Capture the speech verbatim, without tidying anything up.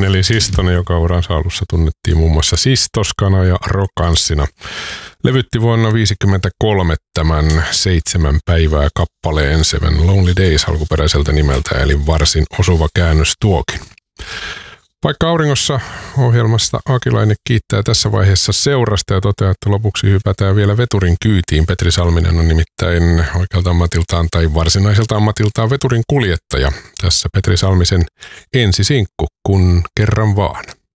eli Sistonen, joka uransa alussa tunnettiin muun muassa Sistoskana ja Rokanssina. Levytti vuonna viisikymmentäkolme tämän seitsemän päivää kappaleen Seven Lonely Days alkuperäiseltä nimeltä, eli varsin osuva käännös tuokin. Vaikka auringossa ohjelmasta Akilainen kiittää tässä vaiheessa seurasta ja toteaa, että lopuksi hypätään vielä veturin kyytiin. Petri Salminen on nimittäin oikealta ammatiltaan tai varsinaiselta ammatiltaan veturin kuljettaja. Tässä Petri Salmisen ensisinkku, Kun kerran vaan.